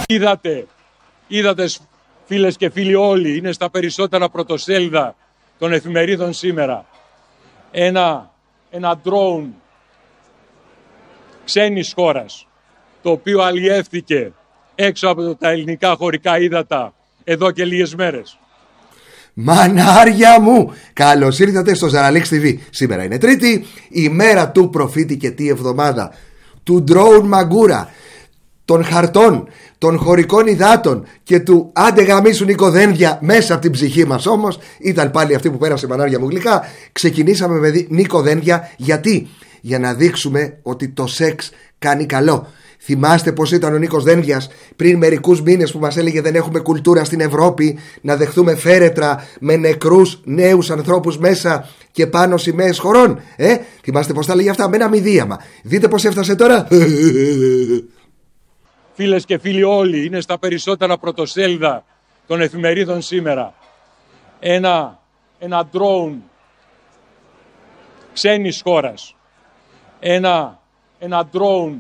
Είδατε φίλες και φίλοι όλοι, είναι στα περισσότερα πρωτοσέλιδα των εφημερίδων σήμερα. Ένα drone ξένης χώρας, το οποίο αλλιεύθηκε έξω από τα ελληνικά χωρικά ύδατα εδώ και λίγες μέρες. Μανάρια μου, καλώς ήρθατε στο Ζαραλίξ TV. Σήμερα είναι Τρίτη, η μέρα του προφήτη και τη εβδομάδα του drone μαγκούρα, των χαρτών, των χωρικών υδάτων και του άντε γαμίσου Νίκο Δένδια μέσα από την ψυχή μας. Όμως ήταν πάλι αυτή που πέρασε, μανάρια μου γλυκά. Ξεκινήσαμε με Νίκο Δένδια. Γιατί? Για να δείξουμε ότι το σεξ κάνει καλό. Θυμάστε πως ήταν ο Νίκος Δένδιας πριν μερικούς μήνες που μας έλεγε δεν έχουμε κουλτούρα στην Ευρώπη να δεχθούμε φέρετρα με νεκρούς νέους ανθρώπους μέσα και πάνω σημαίες χωρών? Θυμάστε πως τα έλεγε αυτά με ένα μηδίαμα? Δείτε πως έφτασε τώρα. Φίλες και φίλοι όλοι, είναι στα περισσότερα πρωτοσέλιδα των εφημερίδων σήμερα. Ένα drone ξένης χώρας. Ένα drone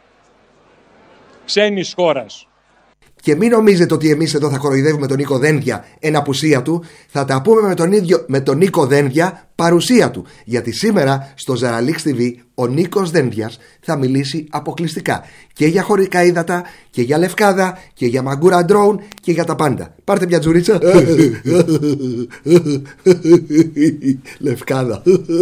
ξένης χώρας. Και μην νομίζετε ότι εμείς εδώ θα κοροϊδεύουμε τον Νίκο Δένδια εν απουσία του. Θα τα πούμε με τον Νίκο Δένδια παρουσία του. Γιατί σήμερα στο Ζαραλίξ TV ο Νίκος Δένδιας θα μιλήσει αποκλειστικά και για χωρικά ύδατα και για λευκάδα και για μαγκούρα drone και για τα πάντα. Πάρτε μια τζουρίτσα. Λευκάδα.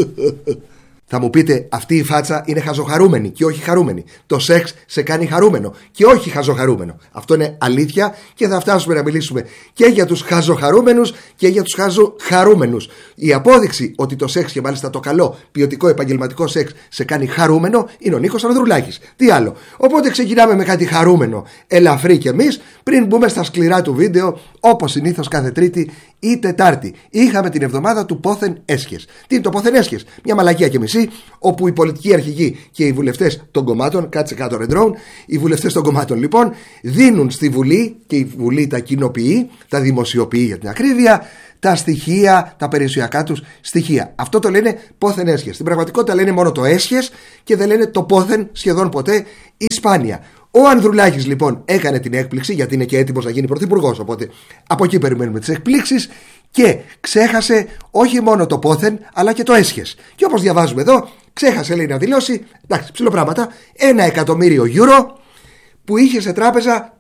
Θα μου πείτε, αυτή η φάτσα είναι χαζοχαρούμενη και όχι χαρούμενη. Το σεξ σε κάνει χαρούμενο και όχι χαζοχαρούμενο. Αυτό είναι αλήθεια και θα φτάσουμε να μιλήσουμε και για τους χαζοχαρούμενους και για τους χαζοχαρούμενους. Η απόδειξη ότι το σεξ, και μάλιστα το καλό ποιοτικό επαγγελματικό σεξ, σε κάνει χαρούμενο είναι ο Νίκος Ανδρουλάκης. Τι άλλο? Οπότε ξεκινάμε με κάτι χαρούμενο, ελαφρύ κι εμείς, πριν μπούμε στα σκληρά του βίντεο, όπως συνήθως κάθε Τρίτη ή Τετάρτη. Είχαμε την εβδομάδα του πόθεν έσχες. Τι είναι το πόθεν έσχες? Μια μαλακία και μισή, όπου οι πολιτικοί αρχηγοί και οι βουλευτές των κομμάτων, κάτσε κάτω ρε drone, οι βουλευτές των κομμάτων λοιπόν δίνουν στη Βουλή και η Βουλή τα κοινοποιεί, τα δημοσιοποιεί για την ακρίβεια, τα στοιχεία, τα περιουσιακά τους στοιχεία. Αυτό το λένε πόθεν έσχες. Στην πραγματικότητα λένε μόνο το έσχες και δεν λένε το πόθεν σχεδόν ποτέ ή σπάνια. Ο Ανδρουλάκης λοιπόν έκανε την έκπληξη, γιατί είναι και έτοιμος να γίνει πρωθυπουργός, οπότε από εκεί περιμένουμε τις εκπλήξεις, και ξέχασε όχι μόνο το πόθεν αλλά και το έσχες. Και όπως διαβάζουμε εδώ, ξέχασε λέει να δηλώσει, εντάξει, ψιλοπράγματα, 1.000.000 euro που είχε σε τράπεζα,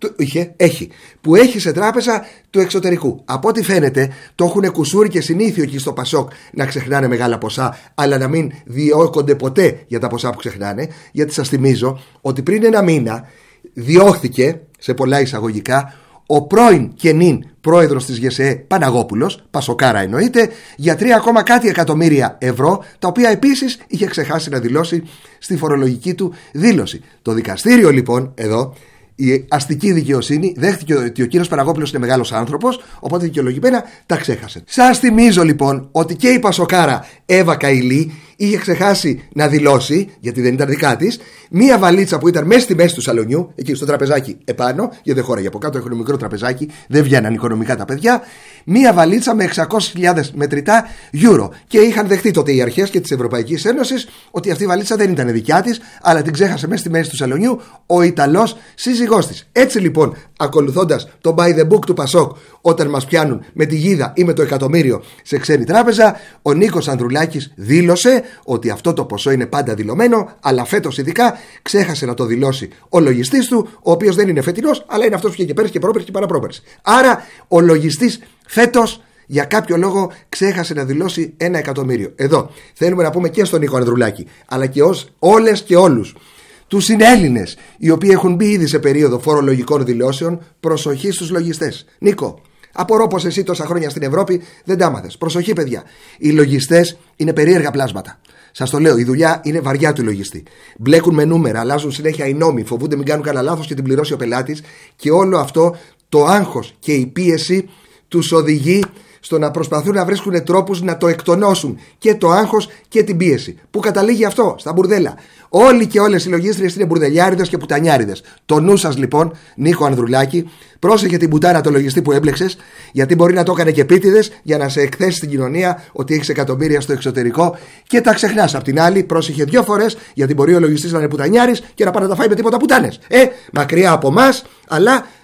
που έχει σε τράπεζα του εξωτερικού. Από ό,τι φαίνεται το έχουν κουσούρι και συνήθιο εκεί στο Πασόκ να ξεχνάνε μεγάλα ποσά, αλλά να μην διώκονται ποτέ για τα ποσά που ξεχνάνε. Γιατί σας θυμίζω ότι πριν ένα μήνα διώχθηκε, σε πολλά εισαγωγικά, ο πρώην και νυν πρόεδρος της ΓΕΣΕ Παναγόπουλος, Πασοκάρα εννοείται, για 3, κάτι εκατομμύρια ευρώ, τα οποία επίσης είχε ξεχάσει να δηλώσει στη φορολογική του δήλωση. Το δικαστήριο λοιπόν εδώ, η αστική δικαιοσύνη, δέχτηκε ότι ο κύριος Παναγόπουλος είναι μεγάλος άνθρωπος, οπότε δικαιολογημένα τα ξέχασε. Σας θυμίζω λοιπόν ότι και η Πασοκάρα Εύα Καηλή είχε ξεχάσει να δηλώσει, γιατί δεν ήταν δικά της, μία βαλίτσα που ήταν μέσα στη μέση του σαλονιού, εκεί στο τραπεζάκι επάνω, γιατί δεν χώραγε από κάτω, έχουν μικρό τραπεζάκι, δεν βγαίναν οικονομικά τα παιδιά. Μία βαλίτσα με 600.000 μετρητά euro. Και είχαν δεχτεί τότε οι αρχές και της Ευρωπαϊκής Ένωσης ότι αυτή η βαλίτσα δεν ήταν δικιά της, αλλά την ξέχασε μέσα στη μέση του σαλονιού ο Ιταλός σύζυγός της. Έτσι λοιπόν, ακολουθώντας το by the book του Πασόκ, όταν μας πιάνουν με τη γίδα ή με το εκατομμύριο σε ξένη τράπεζα, ο Νίκος Ανδρουλάκης δήλωσε ότι αυτό το ποσό είναι πάντα δηλωμένο, αλλά φέτος ειδικά ξέχασε να το δηλώσει ο λογιστής του, ο οποίος δεν είναι φετινός, αλλά είναι αυτός που είχε και πέρυσι και πρόπερσι και παραπρόπερσι. Άρα ο λογιστής φέτος για κάποιο λόγο ξέχασε να δηλώσει 1.000.000. Εδώ θέλουμε να πούμε και στον Νίκο Ανδρουλάκη, αλλά και όλες και όλους τους συνέλληνες οι οποίοι έχουν μπει ήδη σε περίοδο φορολογικών δηλώσεων, προσοχή στους λογιστές. Νίκο, απορώ πως εσύ τόσα χρόνια στην Ευρώπη δεν τα μάθες. Προσοχή παιδιά, οι λογιστές είναι περίεργα πλάσματα. Σας το λέω, η δουλειά είναι βαριά του λογιστή. Μπλέκουν με νούμερα, αλλάζουν συνέχεια οι νόμοι, φοβούνται μην κάνουν κανένα λάθος και την πληρώσει ο πελάτης, και όλο αυτό το άγχος και η πίεση τους οδηγεί στο να προσπαθούν να βρίσκουν τρόπους να το εκτονώσουν, και το άγχος και την πίεση. Πού καταλήγει αυτό? Στα μπουρδέλα. Όλοι και όλες οι λογίστριες είναι μπουρδελιάριδες και πουτανιάριδες. Το νου σας λοιπόν, Νίκο Ανδρουλάκη, πρόσεχε την πουτάνα το λογιστή που έμπλεξες, γιατί μπορεί να το έκανε και επίτηδες για να σε εκθέσει στην κοινωνία ότι έχεις εκατομμύρια στο εξωτερικό και τα ξεχνάς. Απ' την άλλη, πρόσεχε 2 φορές, γιατί μπορεί ο λογιστής να είναι πουτανιάρης και να πάει να τα φάει με τίποτα πουτάνες. Μακριά από εμάς, αλλά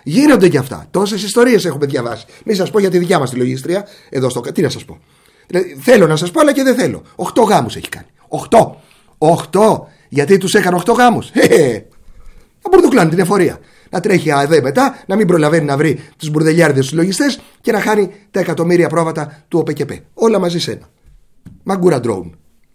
Γίνονται κι αυτά. Τόσες ιστορίες έχουμε διαβάσει. Μην σας πω για τη δικιά μας τη λογίστρια. Εδώ στο. Τι να σας πω. Θέλω να σας πω, αλλά και δεν θέλω. 8 γάμους έχει κάνει. 8. Γιατί τους έκανε 8 γάμους. Να μπουρδουκλάνει την εφορία. Να τρέχει ΑΕΔ μετά, να μην προλαβαίνει να βρει τους μπουρδελιάρδες τους λογιστές και να χάνει τα εκατομμύρια πρόβατα του ΟΠΕΚΕΠΕ. Όλα μαζί σε ένα. Μαγκούρα ντρόουν.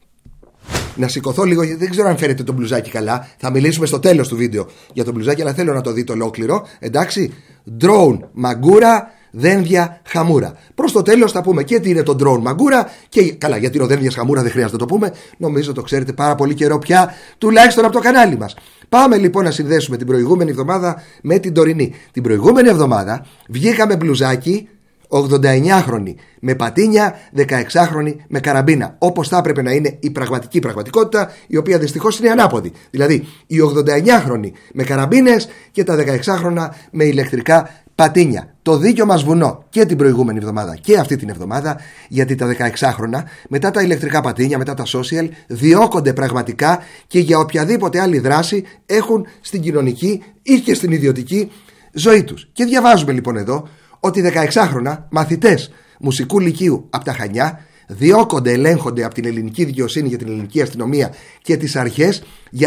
Να σηκωθώ λίγο, δεν ξέρω αν φαίνεται το μπλουζάκι καλά. Θα μιλήσουμε στο τέλος του βίντεο για το μπλουζάκι, αλλά θέλω να το δείτε ολόκληρο. Εντάξει. Ντρόουν, μαγκούρα, δένδια, χαμούρα. Προς το τέλος θα πούμε και τι είναι το ντρόουν μαγκούρα και καλά, γιατί είναι ο δένδιας χαμούρα δεν χρειάζεται να το πούμε. Νομίζω το ξέρετε πάρα πολύ καιρό πια, τουλάχιστον από το κανάλι μας. Πάμε λοιπόν να συνδέσουμε την προηγούμενη εβδομάδα με την τωρινή. Την προηγούμενη εβδομάδα βγήκαμε μπλουζάκι 89χρονη με πατίνια, 16χρονη με καραμπίνα. Όπως θα έπρεπε να είναι η πραγματική πραγματικότητα, η οποία δυστυχώς είναι ανάποδη. Δηλαδή, οι 89χρονοι με καραμπίνες και τα 16χρονα με ηλεκτρικά πατίνια. Το δίκιο μας βουνό και την προηγούμενη εβδομάδα και αυτή την εβδομάδα, γιατί τα 16χρονα μετά τα ηλεκτρικά πατίνια, μετά τα social, διώκονται πραγματικά και για οποιαδήποτε άλλη δράση έχουν στην κοινωνική ή και στην ιδιωτική ζωή τους. Και διαβάζουμε λοιπόν εδώ ότι 16χρονα μαθητές μουσικού λυκείου από τα Χανιά διώκονται, ελέγχονται από την ελληνική δικαιοσύνη και την ελληνική αστυνομία και τις αρχές.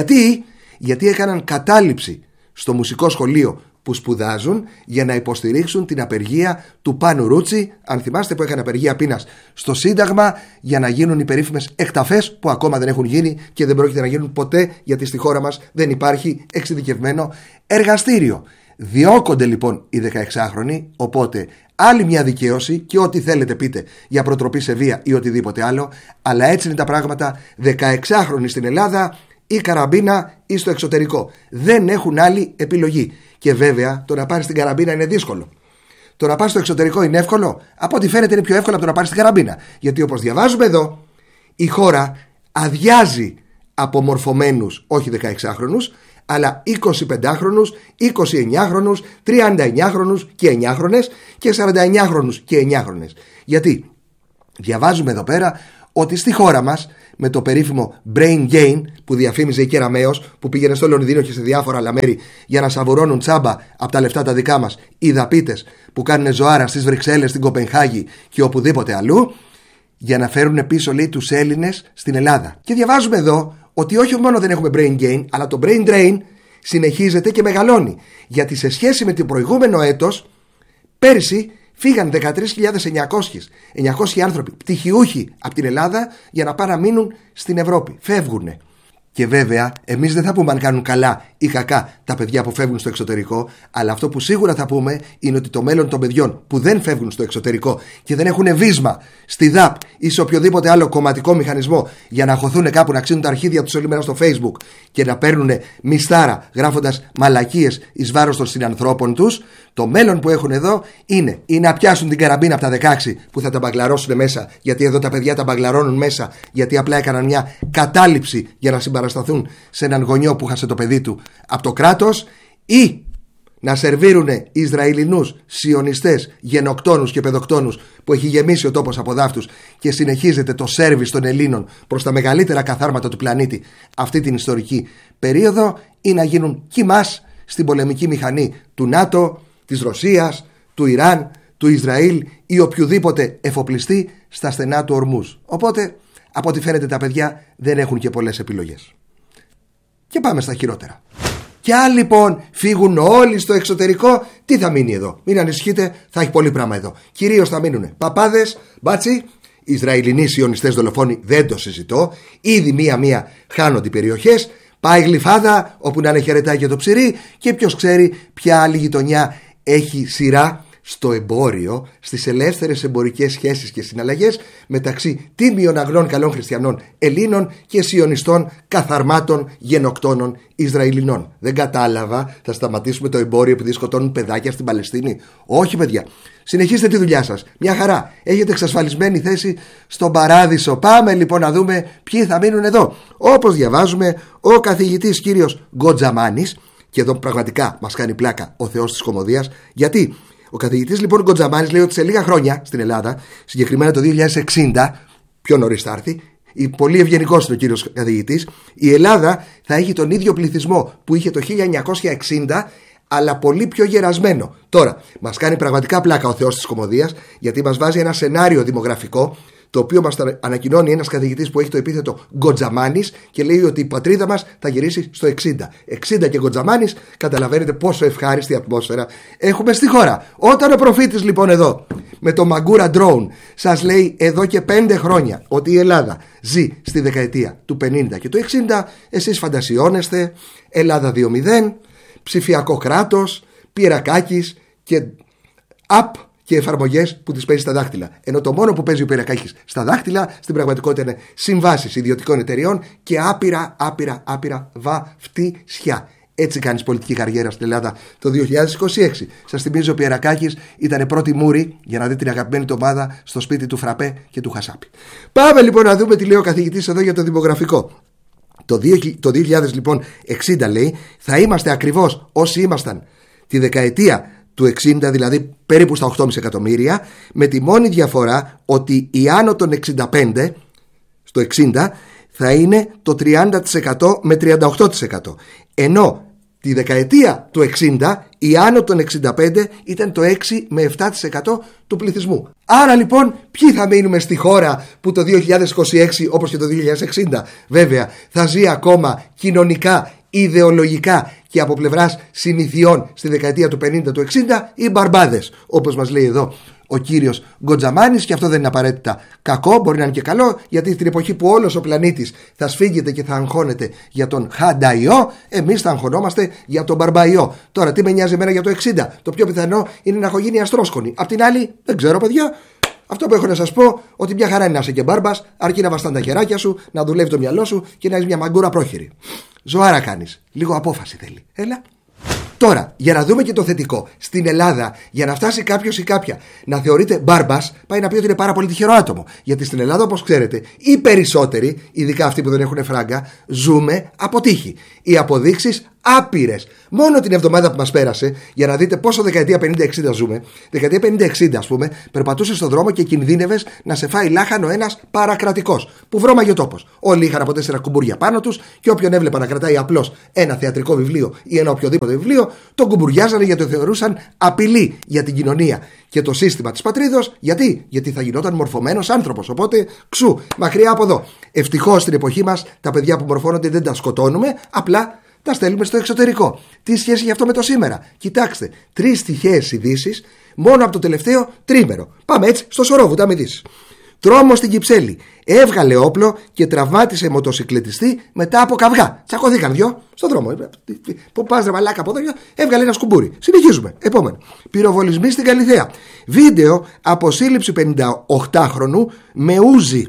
Γιατί έκαναν κατάληψη στο μουσικό σχολείο που σπουδάζουν για να υποστηρίξουν την απεργία του Πάνου Ρούτσι. Αν θυμάστε, που έκανε απεργία πείνας στο Σύνταγμα για να γίνουν οι περίφημες εκταφές που ακόμα δεν έχουν γίνει και δεν πρόκειται να γίνουν ποτέ, γιατί στη χώρα μας δεν υπάρχει εξειδικευμένο εργαστήριο. Διώκονται λοιπόν οι 16χρονοι, οπότε άλλη μια δικαίωση και ό,τι θέλετε πείτε για προτροπή σε βία ή οτιδήποτε άλλο, αλλά έτσι είναι τα πράγματα. 16χρονοι στην Ελλάδα ή καραμπίνα ή στο εξωτερικό. Δεν έχουν άλλη επιλογή. Και βέβαια το να πάρεις την καραμπίνα είναι δύσκολο. Το να πας στο εξωτερικό είναι εύκολο. Από ό,τι φαίνεται είναι πιο εύκολο από το να πάρεις την καραμπίνα. Γιατί όπως διαβάζουμε εδώ, η χώρα αδειάζει από μορφωμένους, όχι 16χρονους, αλλά 25χρονους, 29χρονους, 39χρονους και 9χρονες και 49χρονους και 9χρονες. Γιατί διαβάζουμε εδώ πέρα ότι στη χώρα μας, με το περίφημο brain gain που διαφήμιζε η Κεραμέως, που πήγαινε στο Λονδίνο και σε διάφορα άλλα μέρη για να σαβουρώνουν τσάμπα από τα λεφτά τα δικά μας οι δαπίτες που κάνουν ζωάρα στις Βρυξέλλες, στην Κοπενχάγη και οπουδήποτε αλλού, για να φέρουν πίσω, λέει, τους Έλληνες στην Ελλάδα. Και διαβάζουμε εδώ ότι όχι μόνο δεν έχουμε brain gain, αλλά το brain drain συνεχίζεται και μεγαλώνει. Γιατί σε σχέση με το προηγούμενο έτος, πέρσι φύγαν 13.900 άνθρωποι, πτυχιούχοι από την Ελλάδα, για να παραμείνουν στην Ευρώπη. Φεύγουνε. Και βέβαια, εμείς δεν θα πούμε αν κάνουν καλά ή κακά τα παιδιά που φεύγουν στο εξωτερικό, αλλά αυτό που σίγουρα θα πούμε είναι ότι το μέλλον των παιδιών που δεν φεύγουν στο εξωτερικό και δεν έχουν βίσμα στη ΔΑΠ ή σε οποιοδήποτε άλλο κομματικό μηχανισμό για να χωθούν κάπου να ξύνουν τα αρχίδια τους όλη μέρα στο Facebook και να παίρνουν μισθάρα γράφοντας μαλακίες εις βάρος των συνανθρώπων τους, το μέλλον που έχουν εδώ είναι ή να πιάσουν την καραμπίνα από τα 16 που θα τα μπαγκλαρώσουν μέσα, γιατί εδώ τα παιδιά τα μπαγκλαρώνουν μέσα, γιατί απλά έκαναν μια κατάληψη για να συμπαρασταθούν σε έναν γονιό που χάσε το παιδί του από το κράτος, ή να σερβίρουν Ισραηλινούς σιωνιστές, γενοκτόνους και παιδοκτόνους που έχει γεμίσει ο τόπος από δάφτους και συνεχίζεται το σέρβις των Ελλήνων προς τα μεγαλύτερα καθάρματα του πλανήτη αυτή την ιστορική περίοδο, ή να γίνουν κιμάς στην πολεμική μηχανή του ΝΑΤΟ, της Ρωσίας, του Ιράν, του Ισραήλ ή οποιοδήποτε εφοπλιστή στα στενά του ορμούς. Οπότε, από ό,τι φαίνεται, τα παιδιά δεν έχουν και πολλές επιλογές. Και πάμε στα χειρότερα. Και αν λοιπόν φύγουν όλοι στο εξωτερικό, τι θα μείνει εδώ? Μην ανησυχείτε, θα έχει πολύ πράγμα εδώ. Κυρίως θα μείνουν παπάδες, μπάτσι, Ισραηλινοί σιωνιστές δολοφόνοι, δεν το συζητώ. Ήδη μία-μία χάνονται οι περιοχές. Πάει Γλυφάδα, όπου να είναι χαιρετάει και το ψυρί, και ποιος ξέρει ποια άλλη γειτονιά έχει σειρά στο εμπόριο, στις ελεύθερες εμπορικές σχέσεις και συναλλαγές μεταξύ τίμιων αγνών καλών χριστιανών Ελλήνων και σιωνιστών καθαρμάτων γενοκτώνων Ισραηλινών. Δεν κατάλαβα, θα σταματήσουμε το εμπόριο επειδή σκοτώνουν παιδάκια στην Παλαιστίνη? Όχι, παιδιά. Συνεχίστε τη δουλειά σας. Μια χαρά. Έχετε εξασφαλισμένη θέση στον παράδεισο. Πάμε λοιπόν να δούμε ποιοι θα μείνουν εδώ. Όπως διαβάζουμε, ο καθηγητής κύριος Γκοτζαμάνης, και εδώ πραγματικά μας κάνει πλάκα ο Θεός της κωμωδίας, γιατί ο καθηγητής λοιπόν Γκοτζαμάνης λέει ότι σε λίγα χρόνια στην Ελλάδα, συγκεκριμένα το 2060, πιο νωρίς θα έρθει, πολύ ευγενικός είναι ο κύριος καθηγητής, η Ελλάδα θα έχει τον ίδιο πληθυσμό που είχε το 1960, αλλά πολύ πιο γερασμένο. Τώρα, μας κάνει πραγματικά πλάκα ο Θεός της κωμωδίας, γιατί μας βάζει ένα σενάριο δημογραφικό, το οποίο μας ανακοινώνει ένας καθηγητής που έχει το επίθετο Γκοτζαμάνης και λέει ότι η πατρίδα μας θα γυρίσει στο 60. 60 και Γκοτζαμάνης, καταλαβαίνετε πόσο ευχάριστη ατμόσφαιρα έχουμε στη χώρα. Όταν ο προφήτης λοιπόν εδώ με το Μαγκούρα Drone σας λέει εδώ και 5 χρόνια ότι η Ελλάδα ζει στη δεκαετία του 50 και του 60, εσείς φαντασιώνεστε Ελλάδα 2.0, ψηφιακό κράτος, Πυρακάκης και app και εφαρμογές που τις παίζει στα δάχτυλα. Ενώ το μόνο που παίζει ο Πυρακάκης στα δάχτυλα στην πραγματικότητα είναι συμβάσεις ιδιωτικών εταιριών και άπειρα βαφτίσια. Έτσι κάνεις πολιτική καριέρα στην Ελλάδα το 2026. Σας θυμίζω ο Πυρακάκης ήταν πρώτη μούρη για να δει την αγαπημένη του ομάδα στο σπίτι του Φραπέ και του Χασάπη. Πάμε λοιπόν να δούμε τι λέει ο καθηγητής εδώ για το δημογραφικό. Το 2060 λοιπόν λέει θα είμαστε ακριβώς όσοι ήμασταν τη δεκαετία του 60, δηλαδή περίπου στα 8,5 εκατομμύρια, με τη μόνη διαφορά ότι οι άνω των 65 στο 60 θα είναι το 30% με 38%, ενώ τη δεκαετία του 60 οι άνω των 65 ήταν το 6 με 7% του πληθυσμού. Άρα λοιπόν ποιοι θα μείνουμε στη χώρα που το 2026 όπως και το 2060 βέβαια θα ζει ακόμα κοινωνικά, ιδεολογικά και από πλευράς συνηθιών στη δεκαετία του 50 του 60, οι μπαρμπάδες, όπως μας λέει εδώ ο κύριος Γκοτζαμάνης, και αυτό δεν είναι απαραίτητα κακό, μπορεί να είναι και καλό, γιατί στην εποχή που όλος ο πλανήτης θα σφίγγεται και θα αγχώνεται για τον χανταϊό, εμείς θα αγχωνόμαστε για τον μπαρμπαϊό. Τώρα τι με νοιάζει εμένα για το 60? Το πιο πιθανό είναι να έχω γίνει αστρόσκονη. Απ' την άλλη δεν ξέρω παιδιά. Αυτό που έχω να σας πω, ότι μια χαρά είναι να είσαι και μπάρμπας, αρκεί να βαστάνε τα χεράκια σου, να δουλεύει το μυαλό σου και να είσαι μια μαγκούρα πρόχειρη. Ζωάρα κάνεις. Λίγο απόφαση θέλει. Έλα. Τώρα, για να δούμε και το θετικό. Στην Ελλάδα, για να φτάσει κάποιος ή κάποια να θεωρείται μπάρμπας, πάει να πει ότι είναι πάρα πολύ τυχερό άτομο. Γιατί στην Ελλάδα, όπως ξέρετε, οι περισσότεροι, ειδικά αυτοί που δεν έχουν φράγκα, ζούμε από τύχη. Οι αποδείξεις άπειρες. Μόνο την εβδομάδα που μας πέρασε, για να δείτε πόσο δεκαετία 50-60 ζούμε, δεκαετία 50-60, ας πούμε, περπατούσε στον δρόμο και κινδύνευες να σε φάει λάχανο ένας παρακρατικός, που βρώμαγε ο τόπος. Όλοι είχαν από 4 κουμπούρια πάνω τους και όποιον έβλεπα να κρατάει απλώς ένα θεατρικό βιβλίο ή ένα οποιοδήποτε βιβλίο, τον κουμπουριάζανε γιατί το θεωρούσαν απειλή για την κοινωνία και το σύστημα της πατρίδος. Γιατί θα γινόταν μορφωμένος άνθρωπος. Οπότε ξου, μακριά από εδώ. Ευτυχώς στην εποχή μας τα παιδιά που μορφώνονται δεν τα σκοτώνουμε, απλά τα στέλνουμε στο εξωτερικό. Τι σχέση έχει αυτό με το σήμερα? Κοιτάξτε, 3 τυχαίες ειδήσεις μόνο από το τελευταίο τρίμερο. Πάμε έτσι στο Σορόβουτα με ειδήσεις. Τρόμος στην Κυψέλη. Έβγαλε όπλο και τραυμάτισε μοτοσυκλετιστή μετά από καυγά. Τσακωθήκαν δυο στον δρόμο. Πού πας ρε μαλάκα από εδώ? Έβγαλε ένα σκουμπούρι. Συνεχίζουμε. Επόμενο. Πυροβολισμοί στην Καλιθέα. Βίντεο από σύλληψη 58χρονου με ούζι.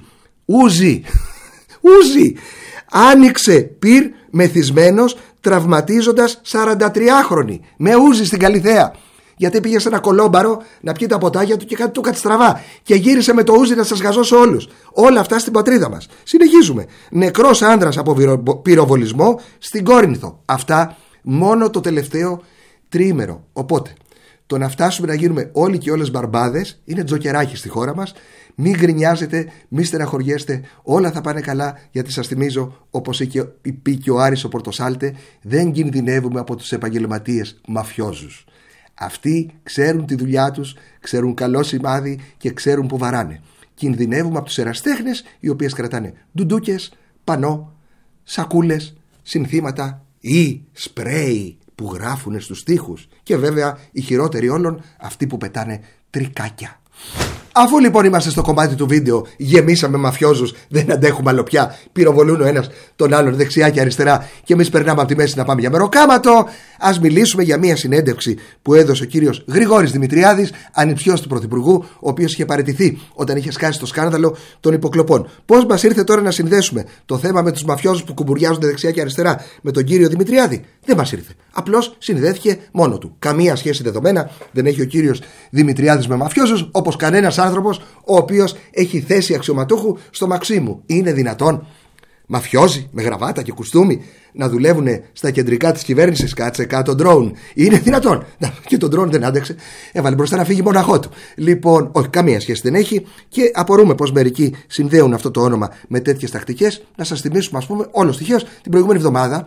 Ούζι. Άνοιξε πυρ μεθυσμένος τραυματίζοντας 43χρονη με ούζι στην Καλιθέα. Γιατί πήγε σε ένα κολόμπαρο να πιει τα ποτάκια του και κάτι του κατστραβά και γύρισε με το ούζι να σας γαζώσει όλους. Όλα αυτά στην πατρίδα μας. Συνεχίζουμε. Νεκρός άνδρας από πυροβολισμό στην Κόρινθο. Αυτά μόνο το τελευταίο τριήμερο. Οπότε το να φτάσουμε να γίνουμε όλοι και όλες μπαρμπάδες είναι τζοκεράκι στη χώρα μας. Μην γκρινιάζετε, μην στεναχωριέστε, όλα θα πάνε καλά, γιατί σας θυμίζω, όπως είπε και ο Άρης ο Πορτοσάλτε, δεν κινδυνεύουμε από τους επαγγελματίες μαφιόζους. Αυτοί ξέρουν τη δουλειά τους, ξέρουν καλό σημάδι και ξέρουν που βαράνε. Κινδυνεύουμε από τους εραστέχνες, οι οποίες κρατάνε ντουντούκες, πανό, σακούλες, συνθήματα ή σπρέι που γράφουν στους τοίχους. Και βέβαια οι χειρότεροι όλων, αυτοί που πετάνε τρικάκια. Αφού λοιπόν είμαστε στο κομμάτι του βίντεο, γεμίσαμε μαφιόζους, δεν αντέχουμε άλλο πια. Πυροβολούν ο ένας τον άλλον δεξιά και αριστερά και εμείς περνάμε από τη μέση να πάμε για μεροκάματο. Ας μιλήσουμε για μια συνέντευξη που έδωσε ο κύριος Γρηγόρης Δημητριάδης, ανιψιός του Πρωθυπουργού, ο οποίος είχε παραιτηθεί όταν είχε σκάσει το σκάνδαλο των υποκλοπών. Πώς μας ήρθε τώρα να συνδέσουμε το θέμα με τους μαφιόζους που κουμπουριάζονται δεξιά και αριστερά με τον κύριο Δημητριάδη? Δεν μας ήρθε. Απλώς συνδέθηκε μόνο του. Καμία σχέση δεδομένα δεν έχει ο κύριος Δημητριάδης με μαφιόζους, όπως κανένας άνθρωπος ο οποίος έχει θέση αξιωματούχου στο Μαξίμου. Είναι δυνατόν μαφιόζοι με γραβάτα και κουστούμι να δουλεύουν στα κεντρικά της κυβέρνησης? Κάτσε κάτω ντρόουν. Είναι δυνατόν? Και τον ντρόουν δεν άντεξε. Έβαλε μπροστά να φύγει μοναχό του. Λοιπόν, όχι, καμία σχέση δεν έχει και απορούμε πως μερικοί συνδέουν αυτό το όνομα με τέτοιες τακτικές. Να σας θυμίσουμε, ας πούμε, όλος τυχαίως την προηγούμενη εβδομάδα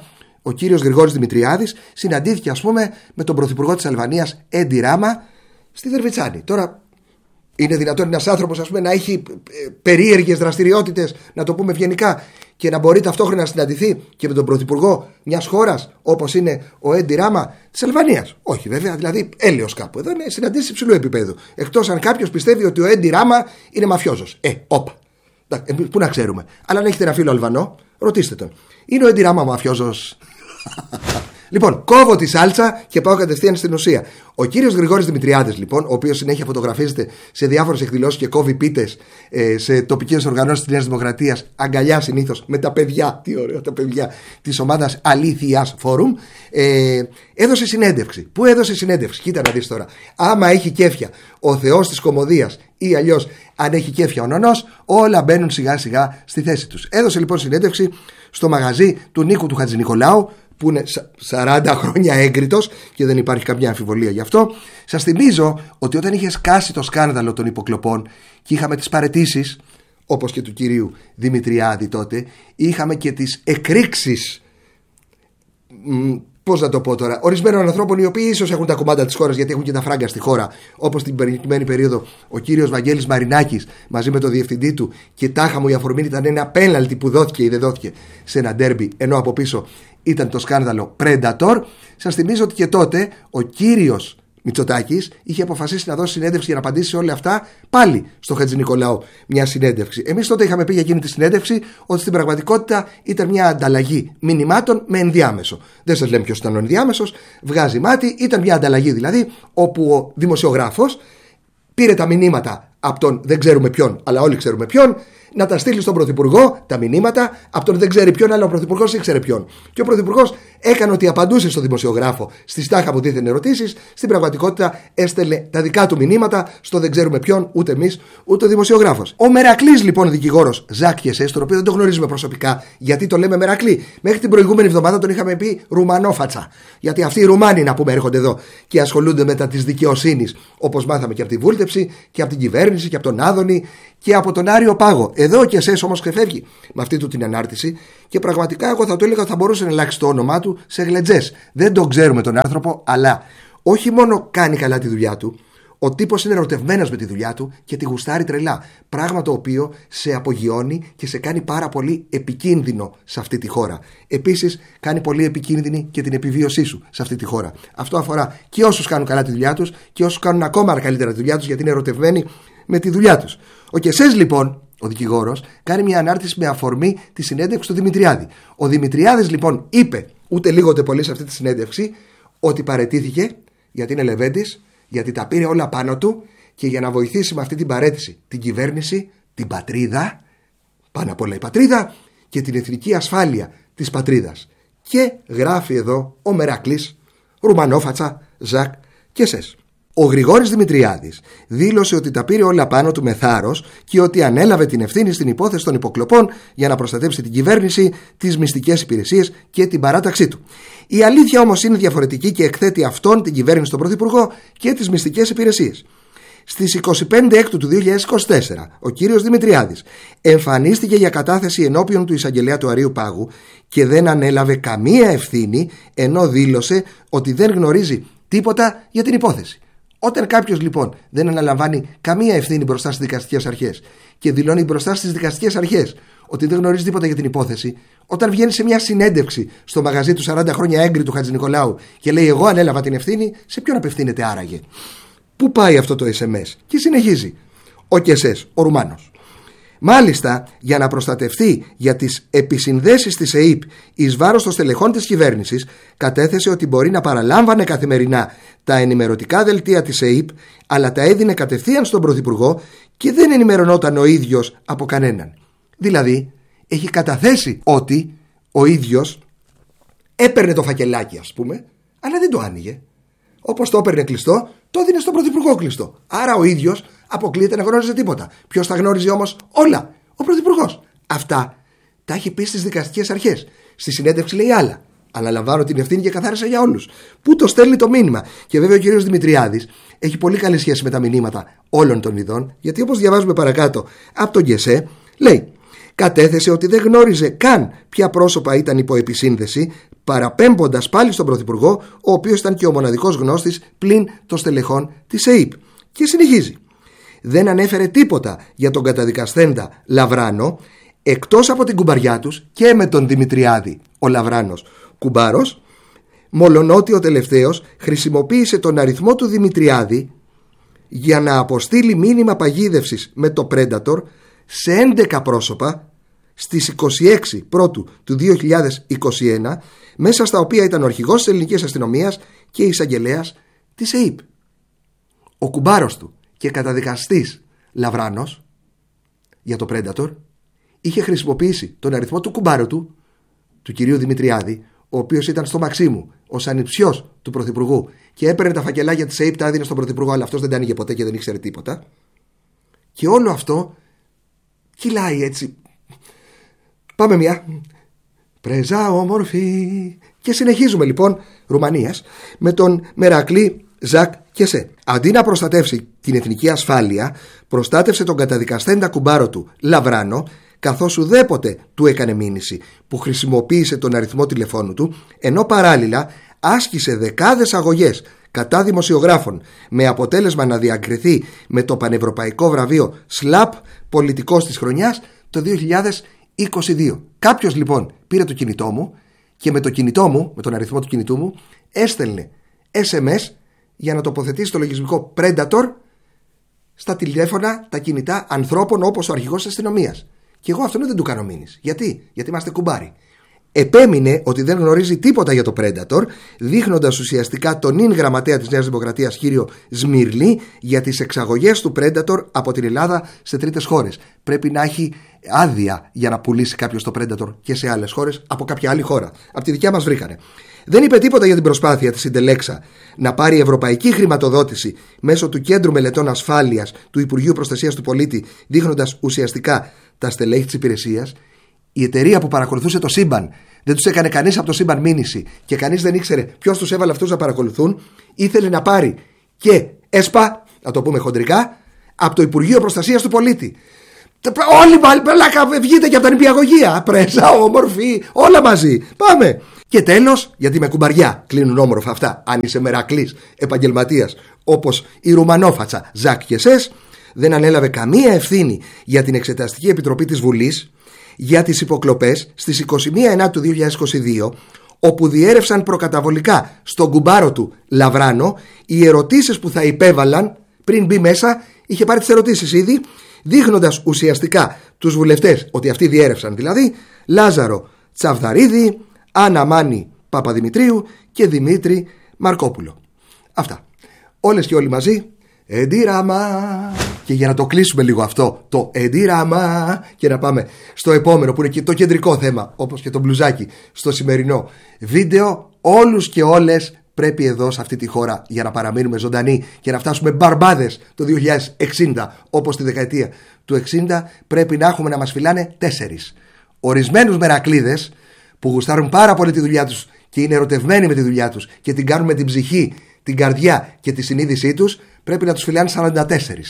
ο κύριος Γρηγόρης Δημητριάδης συναντήθηκε, ας πούμε, με τον πρωθυπουργό της Αλβανίας, Έντι Ράμα, στη Δερβιτσάνη. Τώρα, είναι δυνατόν ένας άνθρωπος, ας πούμε, να έχει περίεργες δραστηριότητες, να το πούμε ευγενικά, και να μπορεί ταυτόχρονα να συναντηθεί και με τον πρωθυπουργό μιας χώρας όπως είναι ο Έντι Ράμα της Αλβανίας? Όχι, βέβαια, δηλαδή έλεος κάπου. Εδώ είναι συναντήσεις υψηλού επίπεδου. Εκτός αν κάποιος πιστεύει ότι ο Έντι Ράμα είναι μαφιόζος. Όπα. Πού να ξέρουμε. Αλλά αν έχετε ένα φίλο Αλβανό, ρωτήστε τον. Είναι ο Έντι Ράμα μαφιόζος? Λοιπόν, κόβω τη σάλτσα και πάω κατευθείαν στην ουσία. Ο κύριος Γρηγόρης Δημητριάδης, λοιπόν, ο οποίος συνέχεια φωτογραφίζεται σε διάφορες εκδηλώσεις και κόβει πίτες σε τοπικές οργανώσεις της Νέας Δημοκρατίας, αγκαλιά συνήθως με τα παιδιά, τι ωραία τα παιδιά, της ομάδας Αλήθειας Φόρουμ, έδωσε συνέντευξη. Πού έδωσε συνέντευξη? Κοίτα να δεις τώρα. Άμα έχει κέφια ο Θεός της κωμωδίας, ή αλλιώς αν έχει κέφια ο νονός, όλα μπαίνουν σιγά σιγά στη θέση τους. Έδωσε λοιπόν συνέντευξη στο μαγαζί του Νίκου του Χατζηνικολάου, που είναι 40 χρόνια έγκριτος και δεν υπάρχει καμιά αμφιβολία γι' αυτό. Σας θυμίζω ότι όταν είχε σκάσει το σκάνδαλο των υποκλοπών και είχαμε τις παραιτήσεις, όπως και του κυρίου Δημητριάδη τότε, είχαμε και τις εκρήξεις, πώς να το πω τώρα, ορισμένων ανθρώπων οι οποίοι ίσως έχουν τα κομμάτια της χώρας, γιατί έχουν και τα φράγκα στη χώρα, όπως την περικειμένη περίοδο ο κύριος Βαγγέλης Μαρινάκης μαζί με τον διευθυντή του, και τάχα μου η αφορμή ήταν ένα πέναλτι που δόθηκε ή δεν δόθηκε σε ένα ντέρμπι, ενώ από πίσω ήταν το σκάνδαλο Predator. Σας θυμίζω ότι και τότε ο κύριος Μητσοτάκης είχε αποφασίσει να δώσει συνέντευξη για να απαντήσει σε όλα αυτά, πάλι στο Χατζηνικολάου μια συνέντευξη. Εμείς τότε είχαμε πει για εκείνη τη συνέντευξη ότι στην πραγματικότητα ήταν μια ανταλλαγή μηνυμάτων με ενδιάμεσο. Δεν σας λέμε ποιος ήταν ο ενδιάμεσος, βγάζει μάτι, ήταν μια ανταλλαγή δηλαδή, όπου ο δημοσιογράφος πήρε τα μηνύματα από τον δεν ξέρουμε ποιον, αλλά όλοι ξέρουμε ποιον, να τα στείλει στον Πρωθυπουργό τα μηνύματα από τον δεν ξέρει ποιον, αλλά ο Πρωθυπουργός ήξερε ποιον. Και ο Πρωθυπουργός έκανε ότι απαντούσε στον δημοσιογράφο στις τάχα που τίθενε ερωτήσεις. Στην πραγματικότητα έστελνε τα δικά του μηνύματα στο δεν ξέρουμε ποιον, ούτε εμείς ούτε ο δημοσιογράφος. Ο Μερακλής, λοιπόν, δικηγόρος Ζακ Κεσές, τον οποίο δεν τον γνωρίζουμε προσωπικά, γιατί το λέμε Μερακλή. Μέχρι την προηγούμενη εβδομάδα τον είχαμε πει Ρουμανόφατσα. Γιατί αυτοί οι Ρουμάνοι, να πούμε, έρχονται εδώ και ασχολούνται μετά τη δικαιοσύνη, όπως μάθαμε και από τη βούλτεψη και από την κυβέρνηση και από τον Άδωνη και από τον Άριο Πάγο. Εδώ ο Κεσές όμως ξεφεύγει με αυτή του την ανάρτηση και πραγματικά εγώ θα το έλεγα ότι θα μπορούσε να αλλάξει το όνομά του σε Γλετζές. Δεν τον ξέρουμε τον άνθρωπο, αλλά όχι μόνο κάνει καλά τη δουλειά του, ο τύπος είναι ερωτευμένος με τη δουλειά του και τη γουστάρει τρελά. Πράγμα το οποίο σε απογειώνει και σε κάνει πάρα πολύ επικίνδυνο σε αυτή τη χώρα. Επίσης, κάνει πολύ επικίνδυνη και την επιβίωσή σου σε αυτή τη χώρα. Αυτό αφορά και όσους κάνουν καλά τη δουλειά τους και όσους κάνουν ακόμα καλύτερα τη δουλειά τους, γιατί είναι ερωτευμένοι με τη δουλειά τους. Ο Κεσές, λοιπόν, ο δικηγόρος, κάνει μια ανάρτηση με αφορμή τη συνέντευξη του Δημητριάδη. Ο Δημητριάδης, λοιπόν, είπε ούτε λίγο ούτε πολύ σε αυτή τη συνέντευξη ότι παραιτήθηκε γιατί είναι λεβέντης, γιατί τα πήρε όλα πάνω του και για να βοηθήσει με αυτή την παραίτηση την κυβέρνηση, την πατρίδα, πάνω απ' όλα η πατρίδα και την εθνική ασφάλεια της πατρίδας. Και γράφει εδώ ο Μερακλής, Ρουμανόφατσα, Ζακ Κεσές. Ο Γρηγόρης Δημητριάδης δήλωσε ότι τα πήρε όλα πάνω του με θάρρος και ότι ανέλαβε την ευθύνη στην υπόθεση των υποκλοπών για να προστατεύσει την κυβέρνηση, τις μυστικές υπηρεσίες και την παράταξή του. Η αλήθεια όμως είναι διαφορετική και εκθέτει αυτόν, την κυβέρνηση, τον Πρωθυπουργό και τις μυστικές υπηρεσίες. Στις 25 Έκτου του 2024 ο κύριος Δημητριάδης εμφανίστηκε για κατάθεση ενώπιον του εισαγγελέα του Αρείου Πάγου και δεν ανέλαβε καμία ευθύνη, ενώ δήλωσε ότι δεν γνωρίζει τίποτα για την υπόθεση. Όταν κάποιος, λοιπόν, δεν αναλαμβάνει καμία ευθύνη μπροστά στις δικαστικές αρχές και δηλώνει μπροστά στις δικαστικές αρχές ότι δεν γνωρίζει τίποτα για την υπόθεση, όταν βγαίνει σε μια συνέντευξη στο μαγαζί του 40 χρόνια έγκριτου Χατζηνικολάου και λέει εγώ ανέλαβα την ευθύνη, σε ποιον απευθύνεται άραγε? Πού πάει αυτό το SMS? Και συνεχίζει ο Κεσές, ο Ρουμάνος. Μάλιστα, για να προστατευτεί για τις επισυνδέσεις της ΕΥΠ εις βάρος των στελεχών της κυβέρνησης, κατέθεσε ότι μπορεί να παραλάμβανε καθημερινά τα ενημερωτικά δελτία της ΕΥΠ, αλλά τα έδινε κατευθείαν στον Πρωθυπουργό και δεν ενημερωνόταν ο ίδιος από κανέναν. Δηλαδή, έχει καταθέσει ότι ο ίδιος έπαιρνε το φακελάκι, ας πούμε, αλλά δεν το άνοιγε. Όπως το έπαιρνε κλειστό, το έδινε στον Πρωθυπουργό κλειστό. Άρα ο ίδιος αποκλείεται να γνώριζε τίποτα. Ποιος θα γνώριζε όμως όλα? Ο Πρωθυπουργός. Αυτά τα έχει πει στις δικαστικές αρχές. Στη συνέντευξη λέει άλλα. Αναλαμβάνω την ευθύνη και καθάρισα για όλους. Πού το στέλνει το μήνυμα? Και βέβαια ο κύριος Δημητριάδης έχει πολύ καλή σχέση με τα μηνύματα όλων των ειδών, γιατί όπως διαβάζουμε παρακάτω από τον Κεσέ, λέει: κατέθεσε ότι δεν γνώριζε καν ποια πρόσωπα ήταν υπό επισύνδεση, παραπέμποντας πάλι στον Πρωθυπουργό, ο οποίος ήταν και ο μοναδικός γνώστης πλην των στελεχών της ΕΥΠ. Και συνεχίζει. Δεν ανέφερε τίποτα για τον καταδικασθέντα Λαβράνο, εκτός από την κουμπαριά τους και με τον Δημητριάδη, ο Λαβράνος κουμπάρος, μολονότι ο τελευταίος χρησιμοποίησε τον αριθμό του Δημητριάδη για να αποστείλει μήνυμα παγίδευσης με το Predator σε 11 πρόσωπα στις 26 Πρώτου του 2021, μέσα στα οποία ήταν ο αρχηγός της ελληνικής αστυνομίας και εισαγγελέας της ΕΥΠ. Ο κουμπάρος του και καταδικαστής Λαβράνος για το Predator είχε χρησιμοποιήσει τον αριθμό του κουμπάρου του κυρίου Δημητριάδη, ο οποίος ήταν στο Μαξίμου ως ανιψιός του Πρωθυπουργού και έπαιρνε τα φακελάκια της ΕΥΠ, τα έδινε στον Πρωθυπουργό, αλλά αυτός δεν τα άνοιγε ποτέ και δεν ήξερε τίποτα. Και όλο αυτό κυλάει έτσι. Πάμε μια πρέζα όμορφη. Και συνεχίζουμε λοιπόν Ρουμανίας με τον Μερακλή Ζακ Κεσέ. Αντί να προστατεύσει την εθνική ασφάλεια, προστάτευσε τον καταδικαστέντα κουμπάρο του Λαβράνο, καθώς ουδέποτε του έκανε μήνυση, που χρησιμοποίησε τον αριθμό τηλεφώνου του, ενώ παράλληλα άσκησε δεκάδες αγωγές κατά δημοσιογράφων, με αποτέλεσμα να διακριθεί με το πανευρωπαϊκό βραβείο ΣΛΑΠ πολιτικός της χρονιάς το 2022. Κάποιος λοιπόν πήρε το κινητό μου και με το κινητό μου, με τον αριθμό του κινητού μου, έστελνε SMS για να τοποθετήσει το λογισμικό Predator στα τηλέφωνα, τα κινητά ανθρώπων όπως ο αρχηγός της αστυνομίας. Και εγώ αυτόν δεν του κάνω μήνυση. Γιατί είμαστε κουμπάροι. Επέμεινε ότι δεν γνωρίζει τίποτα για το Predator, δείχνοντας ουσιαστικά τον ίν γραμματέα της Νέας Δημοκρατίας κύριο Σμύρλη για τις εξαγωγές του Predator από την Ελλάδα σε τρίτες χώρες. Πρέπει να έχει άδεια για να πουλήσει κάποιος το Predator και σε άλλες χώρες από κάποια άλλη χώρα. Από τη δικιά μας βρήκανε. Δεν είπε τίποτα για την προσπάθεια της Συντελέξα να πάρει ευρωπαϊκή χρηματοδότηση μέσω του Κέντρου Μελετών Ασφάλειας του Υπουργείου Προστασίας του Πολίτη, δείχνοντας ουσιαστικά τα στελέχη της υπηρεσίας. Η εταιρεία που παρακολουθούσε το σύμπαν, δεν τους έκανε κανείς από το σύμπαν μήνυση και κανείς δεν ήξερε ποιος τους έβαλε αυτούς να παρακολουθούν, ήθελε να πάρει και ΕΣΠΑ, να το πούμε χοντρικά, από το Υπουργείο Προστασίας του Πολίτη. Όλοι πάλι βγείτε και από τα νηπιαγωγεία. Πρέζα, όμορφη, όλα μαζί. Πάμε. Και τέλος, γιατί με κουμπαριά κλείνουν όμορφα αυτά, αν είσαι μερακλής επαγγελματίας όπως η Ρουμανόφατσα Ζακ Κεσές, δεν ανέλαβε καμία ευθύνη για την Εξεταστική Επιτροπή της Βουλής για τις υποκλοπές στις 21 Ενάτου 2022, όπου διέρευσαν προκαταβολικά στον κουμπάρο του Λαβράνο οι ερωτήσεις που θα υπέβαλαν πριν μπει μέσα. Είχε πάρει τις ερωτήσεις ήδη, δείχνοντας ουσιαστικά τους βουλευτές ότι αυτοί διέρευσαν, δηλαδή Λάζαρο Τσαβδαρίδη, Άννα Μάνη Παπαδημητρίου και Δημήτρη Μαρκόπουλο. Αυτά. Όλες και όλοι μαζί. Εντύραμα. Και για να το κλείσουμε λίγο αυτό το εντύραμα και να πάμε στο επόμενο που είναι και το κεντρικό θέμα, όπως και το μπλουζάκι στο σημερινό βίντεο, όλους και όλες πρέπει εδώ σε αυτή τη χώρα, για να παραμείνουμε ζωντανοί και να φτάσουμε μπαρμπάδες το 2060 όπως τη δεκαετία του 60, πρέπει να έχουμε να μας φυλάνε 4. Ορισμένους μερακλίδες που γουστάρουν πάρα πολύ τη δουλειά τους και είναι ερωτευμένοι με τη δουλειά τους και την κάνουν με την ψυχή, την καρδιά και τη συνείδησή τους, πρέπει να τους φυλάνε 44.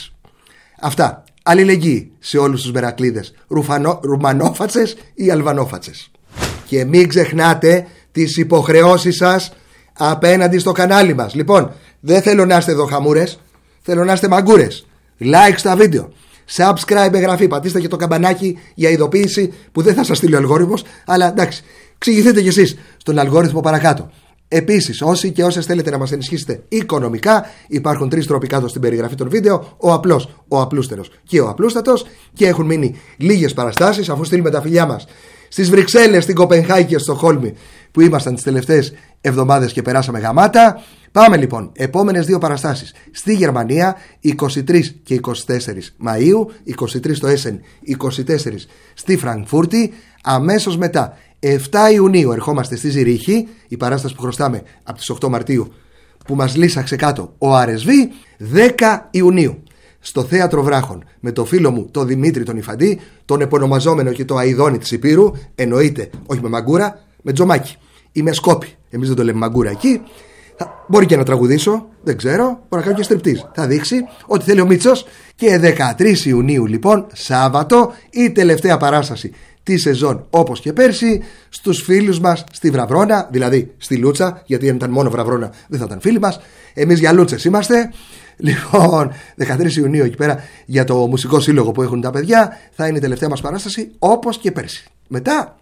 Αυτά. Αλληλεγγύη σε όλους τους μερακλίδες, Ρουμανόφατσες ή Αλβανόφατσες. Και μην ξεχνάτε τις υποχρεώσεις σας απέναντι στο κανάλι μας. Λοιπόν, δεν θέλω να είστε εδώ χαμούρες, θέλω να είστε μαγκούρες. Like στα βίντεο, subscribe, εγγραφή, πατήστε και το καμπανάκι για ειδοποίηση που δεν θα σας στείλει ο αλγόριθμος, αλλά εντάξει, εξηγηθείτε κι εσείς στον αλγόριθμο παρακάτω. Επίσης, όσοι και όσες θέλετε να μας ενισχύσετε οικονομικά, υπάρχουν 3 τρόποι κάτω στην περιγραφή των βίντεο: ο απλός, ο απλούστερος και ο απλούστατος. Και έχουν μείνει λίγες παραστάσεις, αφού στείλουμε τα φιλιά μας στις Βρυξέλλες, στην Κοπενχάγη και στο Χόλμη, που ήμασταν τις τελευταίες εβδομάδες και περάσαμε γαμάτα. Πάμε λοιπόν, επόμενες 2 παραστάσεις στη Γερμανία, 23 και 24 Μαΐου, 23 στο Έσεν, 24 στη Φραγκφούρτη. Αμέσως μετά, 7 Ιουνίου ερχόμαστε στη Ζηρίχη, η παράσταση που χρωστάμε από τις 8 Μαρτίου που μας λύσαξε κάτω ο RSV. 10 Ιουνίου στο Θέατρο Βράχων με το φίλο μου τον Δημήτρη τον Ιφαντή, τον επωνομαζόμενο και το Αηδόνι της Υπήρου, εννοείται όχι με μαγκούρα, με τζομάκι ή με σκόπι, εμείς δεν το λέμε μαγκούρα εκεί. Μπορεί και να τραγουδήσω, δεν ξέρω, μπορεί να κάνω και στριπτίζ. Θα δείξει ό,τι θέλει ο Μίτσος. Και 13 Ιουνίου λοιπόν, Σάββατο, η τελευταία παράσταση τη σεζόν, όπως και πέρσι, στους φίλους μας στη Βραβρώνα, δηλαδή στη Λούτσα, γιατί αν ήταν μόνο Βραβρώνα δεν θα ήταν φίλοι μας. Εμείς για Λούτσες είμαστε. Λοιπόν, 13 Ιουνίου εκεί πέρα, για το μουσικό σύλλογο που έχουν τα παιδιά, θα είναι η τελευταία μας παράσταση, όπως και πέρσι. Μετά,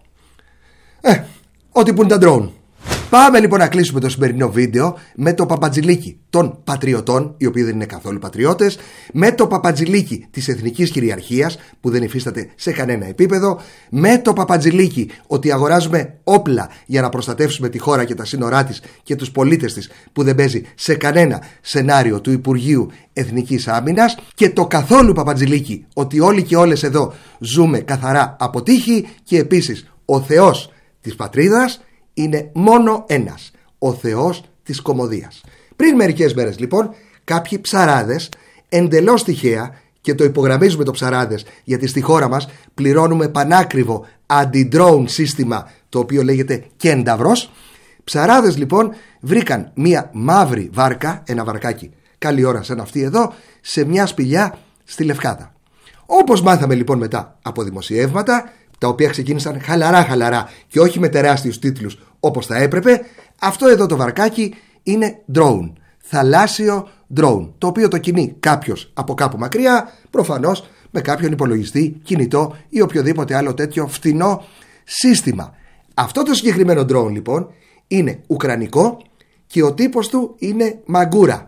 ό,τι που είναι τα drone. Πάμε λοιπόν να κλείσουμε το σημερινό βίντεο με το παπατζηλίκι των πατριωτών, οι οποίοι δεν είναι καθόλου πατριώτες, με το παπατζηλίκι της εθνικής κυριαρχίας που δεν υφίσταται σε κανένα επίπεδο, με το παπατζηλίκι ότι αγοράζουμε όπλα για να προστατεύσουμε τη χώρα και τα σύνορά της και τους πολίτες της που δεν παίζει σε κανένα σενάριο του Υπουργείου Εθνικής Άμυνας, και το καθόλου παπατζηλίκι ότι όλοι και όλες εδώ ζούμε καθαρά από τύχη, και επίσης ο Θεός της πατρίδας είναι μόνο ένας, ο Θεός της κωμωδίας. Πριν μερικές μέρες λοιπόν, κάποιοι ψαράδες εντελώς τυχαία, και το υπογραμμίζουμε το ψαράδες γιατί στη χώρα μας πληρώνουμε πανάκριβο αντι-drone σύστημα, το οποίο λέγεται Κένταυρος. Ψαράδες λοιπόν βρήκαν μία μαύρη βάρκα, ένα βαρκάκι καλή ώρα σαν αυτή εδώ, σε μια σπηλιά στη Λευκάδα. Όπως μάθαμε λοιπόν μετά από δημοσιεύματα, τα οποία ξεκίνησαν χαλαρά και όχι με τεράστιους τίτλους όπως θα έπρεπε, αυτό εδώ το βαρκάκι είναι drone, θαλάσσιο drone, το οποίο το κινεί κάποιος από κάπου μακριά, προφανώς με κάποιον υπολογιστή, κινητό ή οποιοδήποτε άλλο τέτοιο φτηνό σύστημα. Αυτό το συγκεκριμένο drone λοιπόν είναι ουκρανικό και ο τύπος του είναι Μαγκούρα.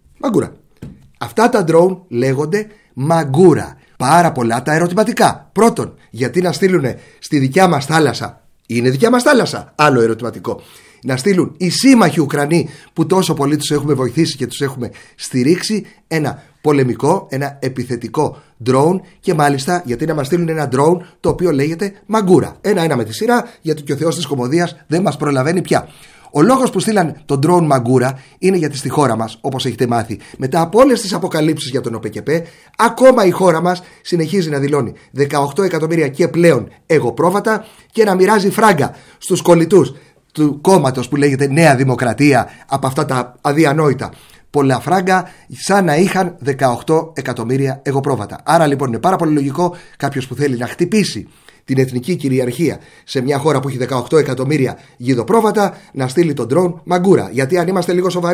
Αυτά τα drone λέγονται Μαγκούρα. Πάρα πολλά τα ερωτηματικά. Πρώτον, γιατί να στείλουν στη δικιά μας θάλασσα, είναι δικιά μας θάλασσα, άλλο ερωτηματικό, να στείλουν οι σύμμαχοι Ουκρανοί που τόσο πολύ τους έχουμε βοηθήσει και τους έχουμε στηρίξει ένα πολεμικό, ένα επιθετικό drone, και μάλιστα γιατί να μας στείλουν ένα drone το οποίο λέγεται Μαγκούρα. Ένα με τη σειρά, γιατί και ο Θεός της κωμωδίας δεν μας προλαβαίνει πια. Ο λόγος που στείλαν τον drone Μαγκούρα είναι γιατί στη χώρα μας, όπως έχετε μάθει, μετά από όλες τις αποκαλύψεις για τον ΟΠΕΚΕΠΕ, ακόμα η χώρα μας συνεχίζει να δηλώνει 18 εκατομμύρια και πλέον εγωπρόβατα και να μοιράζει φράγκα στους κολλητούς του κόμματος που λέγεται Νέα Δημοκρατία από αυτά τα αδιανόητα πολλά φράγκα, σαν να είχαν 18 εκατομμύρια εγωπρόβατα. Άρα λοιπόν είναι πάρα πολύ λογικό κάποιος που θέλει να χτυπήσει την εθνική κυριαρχία σε μια χώρα που έχει 18 εκατομμύρια γιδοπρόβατα να στείλει τον drone Μαγκούρα. Γιατί αν είμαστε λίγο σοβαροί,